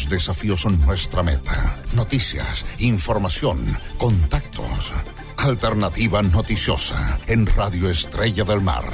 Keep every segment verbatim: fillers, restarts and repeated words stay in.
Los desafíos son nuestra meta. Noticias, información, contactos. Alternativa noticiosa en Radio Estrella del Mar.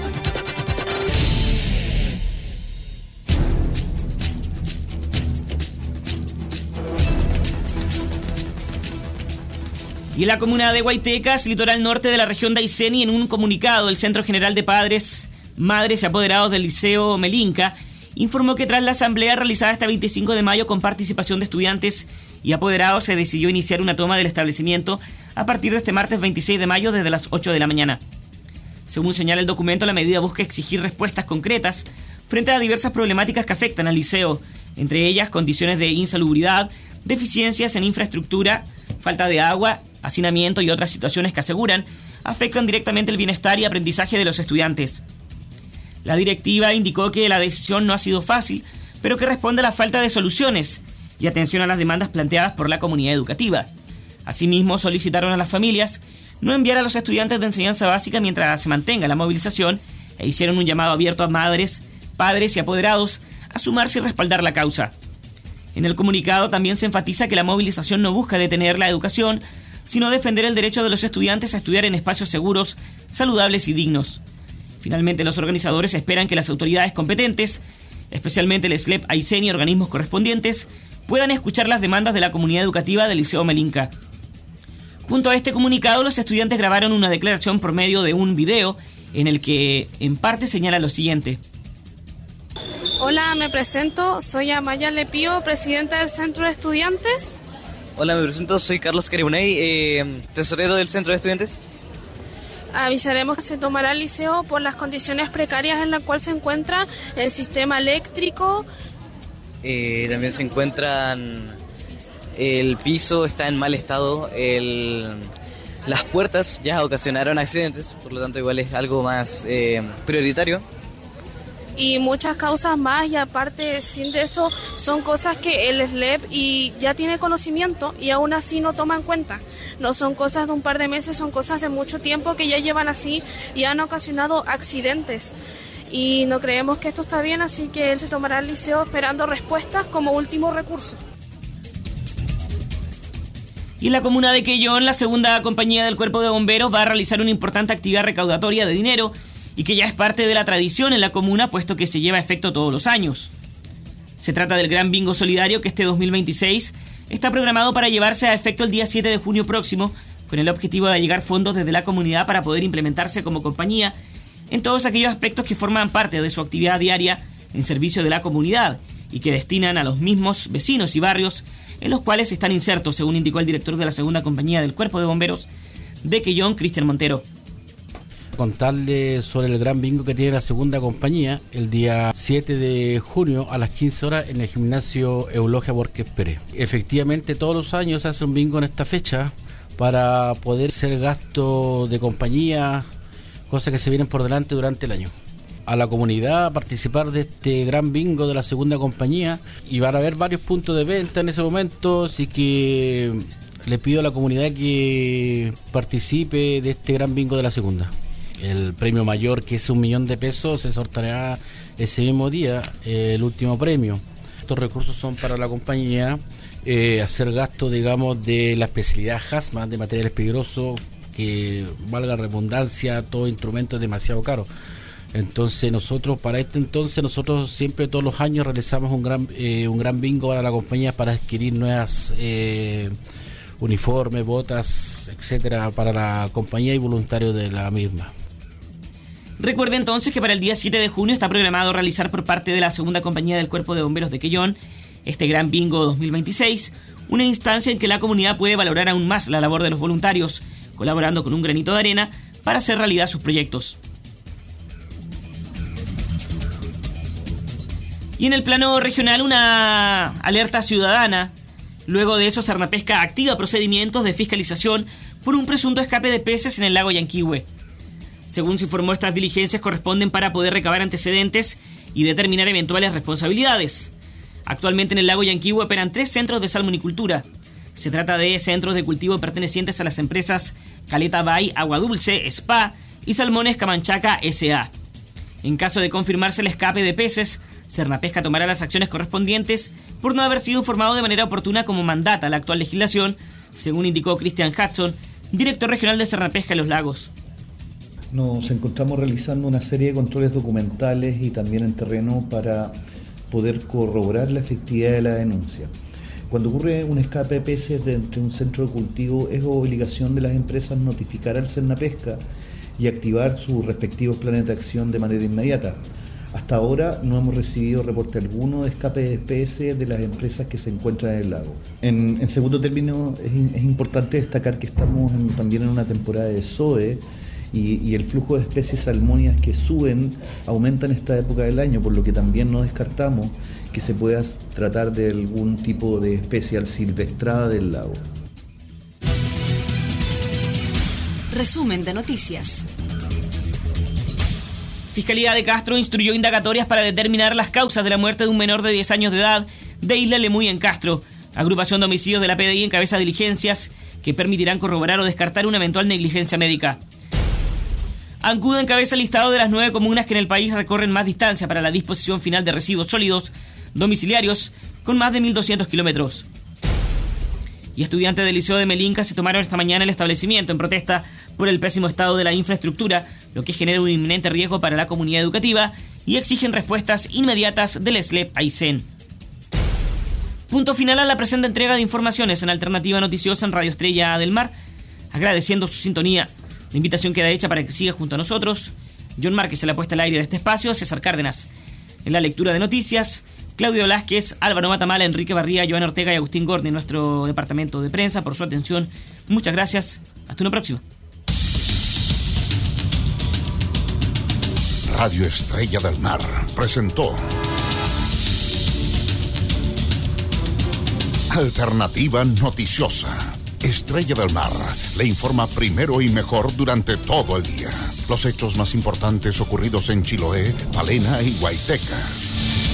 Y en la comuna de Guaytecas, litoral norte de la región de Aysén, en un comunicado, el Centro General de Padres, Madres y Apoderados del Liceo Melinca informó que tras la asamblea realizada este veinticinco de mayo con participación de estudiantes y apoderados, se decidió iniciar una toma del establecimiento a partir de este martes veintiséis de mayo desde las ocho de la mañana. Según señala el documento, la medida busca exigir respuestas concretas frente a diversas problemáticas que afectan al liceo, entre ellas condiciones de insalubridad, deficiencias en infraestructura, falta de agua, hacinamiento y otras situaciones que aseguran afectan directamente el bienestar y aprendizaje de los estudiantes. La directiva indicó que la decisión no ha sido fácil, pero que responde a la falta de soluciones y atención a las demandas planteadas por la comunidad educativa. Asimismo, solicitaron a las familias no enviar a los estudiantes de enseñanza básica mientras se mantenga la movilización e hicieron un llamado abierto a madres, padres y apoderados a sumarse y respaldar la causa. En el comunicado también se enfatiza que la movilización no busca detener la educación, sino defender el derecho de los estudiantes a estudiar en espacios seguros, saludables y dignos. Finalmente, los organizadores esperan que las autoridades competentes, especialmente el S L E P Aysén y organismos correspondientes, puedan escuchar las demandas de la comunidad educativa del Liceo Melinca. Junto a este comunicado, los estudiantes grabaron una declaración por medio de un video en el que, en parte, señala lo siguiente. Hola, me presento, soy Amaya Lepío, presidenta del Centro de Estudiantes. Hola, me presento, soy Carlos Caribunay, eh, tesorero del Centro de Estudiantes. Avisaremos que se tomará el liceo por las condiciones precarias en las cuales se encuentra el sistema eléctrico. Eh, también se encuentran, el piso está en mal estado, el, las puertas ya ocasionaron accidentes, por lo tanto igual es algo más eh, prioritario. Y muchas causas más, y aparte, sin de eso, son cosas que el S L E P y ya tiene conocimiento y aún así no toma en cuenta. No son cosas de un par de meses, son cosas de mucho tiempo que ya llevan así y han ocasionado accidentes. Y no creemos que esto está bien, así que él se tomará el liceo esperando respuestas como último recurso. Y en la comuna de Quellón, la segunda compañía del Cuerpo de Bomberos va a realizar una importante actividad recaudatoria de dinero y que ya es parte de la tradición en la comuna, puesto que se lleva a efecto todos los años. Se trata del Gran Bingo Solidario, que este dos mil veintiséis está programado para llevarse a efecto el día siete de junio próximo, con el objetivo de allegar fondos desde la comunidad para poder implementarse como compañía en todos aquellos aspectos que forman parte de su actividad diaria en servicio de la comunidad y que destinan a los mismos vecinos y barrios en los cuales están insertos, según indicó el director de la segunda compañía del Cuerpo de Bomberos de Quellón, Cristian Montero. Contarle sobre el gran bingo que tiene la segunda compañía el día siete de junio a las quince horas en el gimnasio Eulogia Borges Pérez. Efectivamente, todos los años se hace un bingo en esta fecha para poder hacer gasto de compañía, cosas que se vienen por delante durante el año. A la comunidad a participar de este gran bingo de la segunda compañía, y van a haber varios puntos de venta en ese momento, así que le pido a la comunidad que participe de este gran bingo de la segunda. El premio mayor, que es un millón de pesos, se sorteará ese mismo día, eh, el último premio. Estos recursos son para la compañía eh, hacer gasto, digamos, de la especialidad Hazmat, de materiales peligrosos, que valga redundancia, todo instrumento es demasiado caro. Entonces nosotros, para este entonces, nosotros siempre todos los años realizamos un gran eh, un gran bingo para la compañía para adquirir nuevas eh, uniformes, botas, etcétera, para la compañía y voluntarios de la misma. Recuerde entonces que para el día siete de junio está programado realizar por parte de la segunda compañía del Cuerpo de Bomberos de Quellón este Gran Bingo dos mil veintiséis, una instancia en que la comunidad puede valorar aún más la labor de los voluntarios, colaborando con un granito de arena para hacer realidad sus proyectos. Y en el plano regional, una alerta ciudadana. Luego de eso, Cernapesca activa procedimientos de fiscalización por un presunto escape de peces en el lago Yanquihue. Según se informó, estas diligencias corresponden para poder recabar antecedentes y determinar eventuales responsabilidades. Actualmente en el lago Yanquihue operan tres centros de salmonicultura. Se trata de centros de cultivo pertenecientes a las empresas Caleta Bay, Agua Dulce, Spa y Salmones Camanchaca S A. En caso de confirmarse el escape de peces, Sernapesca tomará las acciones correspondientes por no haber sido informado de manera oportuna como mandata la actual legislación, según indicó Christian Hudson, director regional de Sernapesca en Los Lagos. Nos encontramos realizando una serie de controles documentales y también en terreno para poder corroborar la efectividad de la denuncia. Cuando ocurre un escape de peces de entre un centro de cultivo, es obligación de las empresas notificar al Sernapesca y activar sus respectivos planes de acción de manera inmediata. Hasta ahora no hemos recibido reporte alguno de escape de especies de las empresas que se encuentran en el lago. En, en segundo término, es, es importante destacar que estamos en, también en una temporada de S O E y, y el flujo de especies salmónicas que suben aumenta en esta época del año, por lo que también no descartamos que se pueda tratar de algún tipo de especie silvestrada del lago. Resumen de noticias. Fiscalía de Castro instruyó indagatorias para determinar las causas de la muerte de un menor de diez años de edad de Isla Lemuy en Castro. Agrupación de homicidios de la P D I encabeza diligencias que permitirán corroborar o descartar una eventual negligencia médica. Ancuda encabeza el listado de las nueve comunas que en el país recorren más distancia para la disposición final de residuos sólidos domiciliarios con más de mil doscientos kilómetros. Y estudiantes del Liceo de Melinca se tomaron esta mañana el establecimiento en protesta por el pésimo estado de la infraestructura, lo que genera un inminente riesgo para la comunidad educativa y exigen respuestas inmediatas del S L E P Aysén. Punto final a la presente entrega de informaciones en Alternativa Noticiosa en Radio Estrella del Mar. Agradeciendo su sintonía, la invitación queda hecha para que siga junto a nosotros. John Márquez en la puesta al aire de este espacio, César Cárdenas en la lectura de noticias, Claudio Velázquez, Álvaro Matamala, Enrique Barría, Joana Ortega y Agustín Gorni en nuestro departamento de prensa por su atención. Muchas gracias. Hasta una próxima. Radio Estrella del Mar presentó Alternativa Noticiosa. Estrella del Mar le informa primero y mejor durante todo el día. Los hechos más importantes ocurridos en Chiloé, Palena y Guaytecas.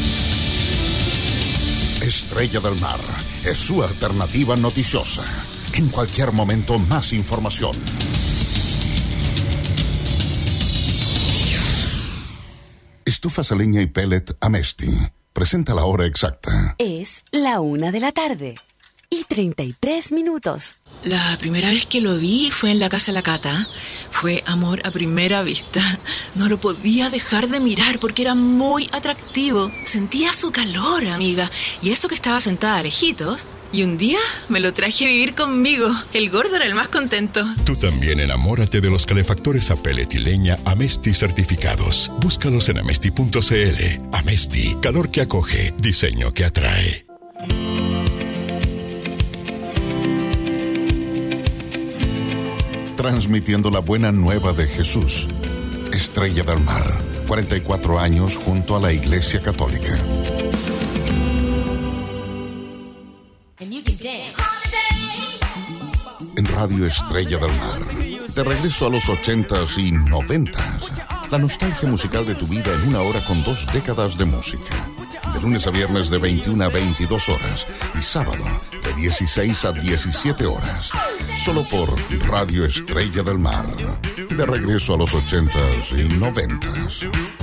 Estrella del Mar es su alternativa noticiosa. En cualquier momento, más información. Estufas a leña y pellet Amesti. Presenta la hora exacta. Es la una de la tarde y treinta y tres minutos. La primera vez que lo vi fue en la casa de la Cata. Fue amor a primera vista. No lo podía dejar de mirar porque era muy atractivo. Sentía su calor, amiga. Y eso que estaba sentada lejitos. Y un día me lo traje a vivir conmigo. El gordo era el más contento. Tú también enamórate de los calefactores a pellet y leña Amesti certificados. Búscalos en amesti punto c l. Amesti, calor que acoge, diseño que atrae. Transmitiendo la buena nueva de Jesús. Estrella del Mar, cuarenta y cuatro años junto a la Iglesia Católica. En Radio Estrella del Mar, de regreso a los ochentas y noventas, la nostalgia musical de tu vida en una hora con dos décadas de música. De lunes a viernes de veintiuna a veintidós horas y sábado de dieciséis a diecisiete horas. Solo por Radio Estrella del Mar. De regreso a los ochentas y noventas.